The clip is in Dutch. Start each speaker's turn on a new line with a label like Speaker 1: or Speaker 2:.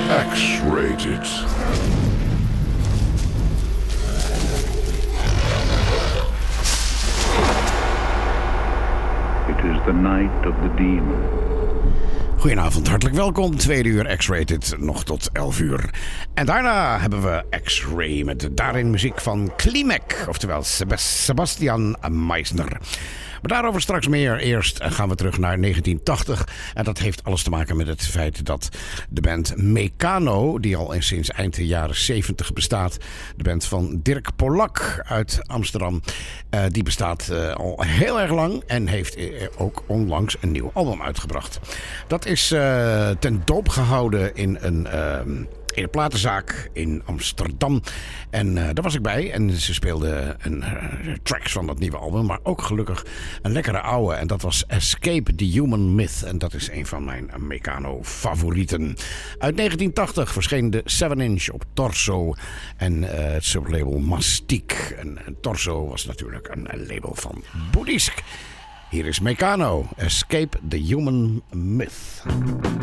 Speaker 1: X-Rated.
Speaker 2: It is the night of the demon.
Speaker 3: Goedenavond, hartelijk welkom. 2 uur X-Rated, nog tot 11 uur. En daarna hebben we X-Ray met daarin muziek van Klimek, oftewel Sebastian Meisner. Maar daarover straks meer. Eerst gaan we terug naar 1980. En dat heeft alles te maken met het feit dat de band Mecano, die al sinds eind de jaren 70 bestaat, de band van Dirk Polak uit Amsterdam, die bestaat al heel erg lang en heeft ook onlangs een nieuw album uitgebracht. Dat is ten doop gehouden in een platenzaak in Amsterdam. En daar was ik bij. En ze speelden tracks van dat nieuwe album. Maar ook gelukkig een lekkere oude. En dat was Escape the Human Myth. En dat is een van mijn Mecano favorieten. Uit 1980 verscheen de 7-inch op Torso. En het sublabel Mastique. En Torso was natuurlijk een label van Boeddhisk. Hier is Mecano. Escape the Human Myth.